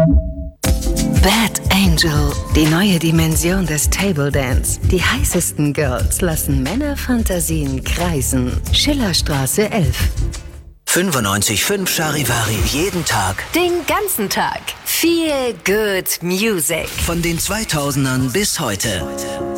Bad Angel, die neue Dimension des Table Dance. Die heißesten Girls lassen Männerfantasien kreisen. Schillerstraße 11. 95.5 Charivari, jeden Tag. Den ganzen Tag. Feel good music. Von den 2000ern bis heute.